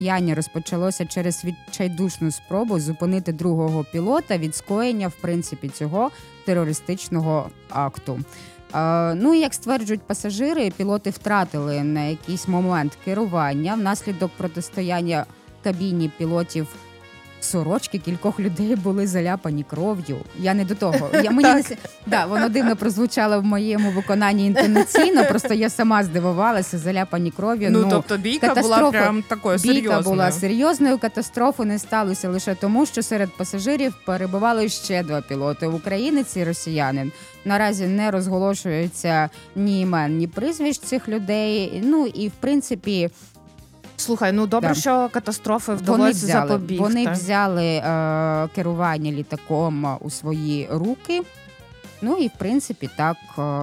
протистояння розпочалося через відчайдушну спробу зупинити другого пілота від скоєння, в принципі, цього терористичного акту. Ну, як стверджують пасажири, пілоти втратили на якийсь момент керування. Внаслідок протистояння в кабіні пілотів сорочки кількох людей були заляпані кров'ю. Я не до того. Воно дивно прозвучало в моєму виконанні інтонаційно, просто я сама здивувалася, заляпані кров'ю. Тобто бійка була прям такою серйозною. Бійка була серйозною, катастрофи не сталося лише тому, що серед пасажирів перебували ще 2 пілоти – українець і росіянин. Наразі не розголошується ні імен, ні прізвищ цих людей. Ну і, в принципі, слухай, добре, що катастрофи вдалося запобігти. Вони взяли керування літаком у свої руки. Ну і, в принципі, так.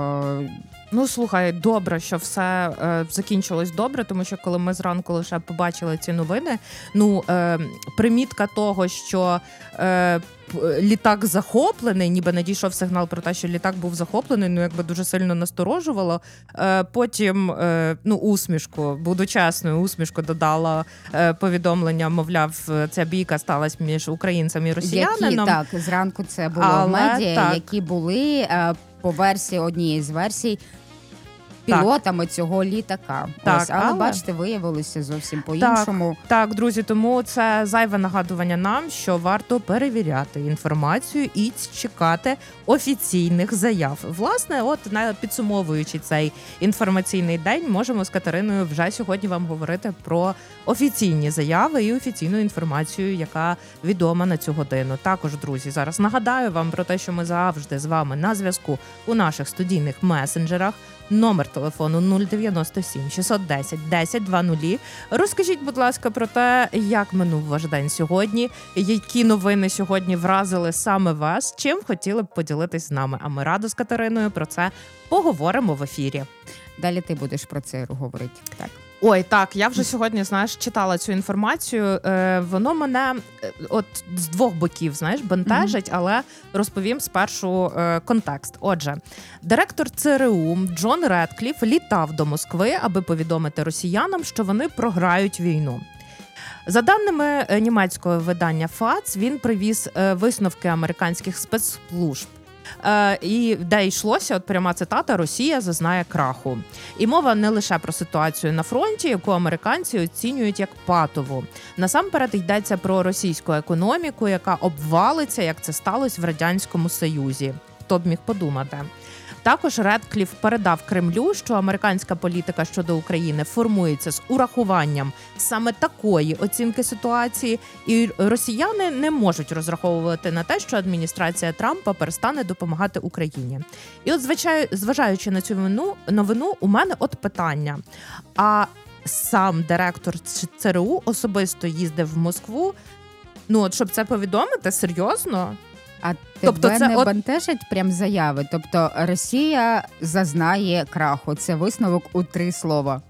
Слухай, добре, що все закінчилось добре, тому що коли ми зранку лише побачили ці новини, примітка того, що літак захоплений, ніби надійшов сигнал про те, що літак був захоплений, якби дуже сильно насторожувало. Потім, усмішку, буду чесною, усмішку додала повідомлення, мовляв, ця бійка сталася між українцем і росіянином. Зранку це було в медіа, які були по версії, однієї з версій, пілотами цього літака. Але, бачите, виявилося зовсім по-іншому. Так, друзі, тому це зайве нагадування нам, що варто перевіряти інформацію і чекати офіційних заяв. Власне, підсумовуючи цей інформаційний день, можемо з Катериною вже сьогодні вам говорити про офіційні заяви і офіційну інформацію, яка відома на цю годину. Також, друзі, зараз нагадаю вам про те, що ми завжди з вами на зв'язку у наших студійних месенджерах. Номер телефону 097 610 1020. Розкажіть, будь ласка, про те, як минув ваш день сьогодні, які новини сьогодні вразили саме вас, чим хотіли б поділитись з нами. А ми радо з Катериною про це поговоримо в ефірі. Далі ти будеш про це говорити. Так. Ой, так, я вже сьогодні, читала цю інформацію. Воно мене з 2 боків, бентежить, але розповім спершу контекст. Отже, директор ЦРУ Джон Редкліф літав до Москви, аби повідомити росіянам, що вони програють війну. За даними німецького видання ФАЦ, він привіз висновки американських спецслужб. І де йшлося, пряма цитата, «Росія зазнає краху». І мова не лише про ситуацію на фронті, яку американці оцінюють як патову. Насамперед йдеться про російську економіку, яка обвалиться, як це сталося в Радянському Союзі. Хто б міг подумати. Також Редкліф передав Кремлю, що американська політика щодо України формується з урахуванням саме такої оцінки ситуації, і росіяни не можуть розраховувати на те, що адміністрація Трампа перестане допомагати Україні. І зважаючи на цю новину, у мене питання. А сам директор ЦРУ особисто їздив в Москву, щоб це повідомити, серйозно? А тебе не бентежать прям заяви? Тобто Росія зазнає краху. Це висновок у 3 слова.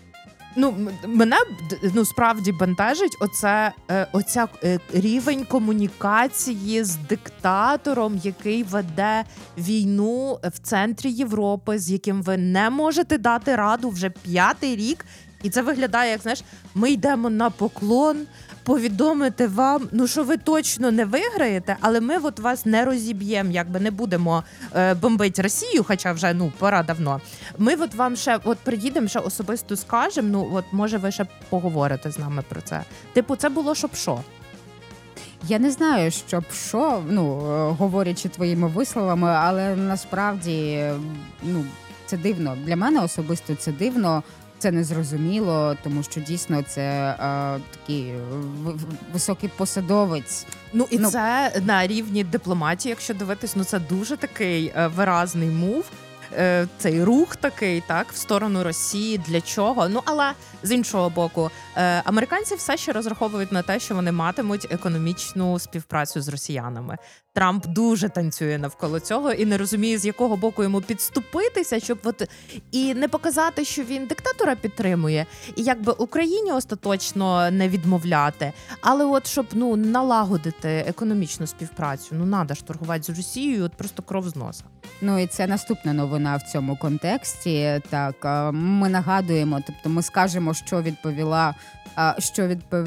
Мене справді бентежить оця рівень комунікації з диктатором, який веде війну в центрі Європи, з яким ви не можете дати раду вже 5-й рік. І це виглядає, як, ми йдемо на поклон, повідомити вам, що ви точно не виграєте, але ми вас не розіб'ємо, не будемо бомбити Росію, хоча вже, пора давно. Ми вам ще, приїдемо, ще особисто скажемо, може ви ще поговорите з нами про це. Це було щоб що? Я не знаю, щоб що, говорячи твоїми висловами, але насправді, це дивно. Для мене особисто це дивно. Це незрозуміло, тому що дійсно це такий високий посадовець. Це на рівні дипломатії, якщо дивитись, це дуже такий виразний мув. Цей рух такий, в сторону Росії, для чого? Але з іншого боку, американці все ще розраховують на те, що вони матимуть економічну співпрацю з росіянами. Трамп дуже танцює навколо цього і не розуміє, з якого боку йому підступитися, щоб і не показати, що він диктатора підтримує, і Україні остаточно не відмовляти. Але щоб налагодити економічну співпрацю, надо ж торгувати з Росією, просто кров з носа. І це наступна новина в цьому контексті. Так, ми нагадуємо, тобто ми скажемо, що відповів